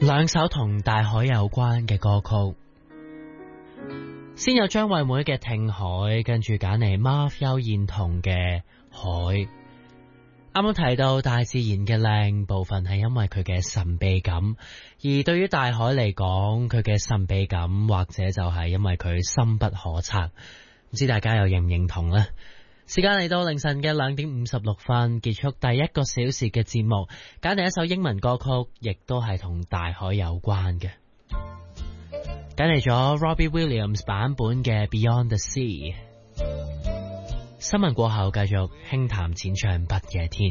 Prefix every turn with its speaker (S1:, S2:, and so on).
S1: 兩首同大海有關嘅歌曲，先有張惠妹嘅《聽海》，跟住揀嚟 Marv 邱燕彤嘅《海》。啱啱提到大自然嘅靚部分係因為佢嘅神秘感，而對於大海嚟講，佢嘅神秘感或者就係因為佢深不可測。唔知大家又認唔認同呢？時間嚟到凌晨嘅2:56，結束第一個小時嘅節目，揀嚟一首英文歌曲，亦都係同大海有關嘅，揀嚟咗 Robbie Williams 版本嘅 Beyond the Sea。新聞過後繼續輕談淺唱不夜天。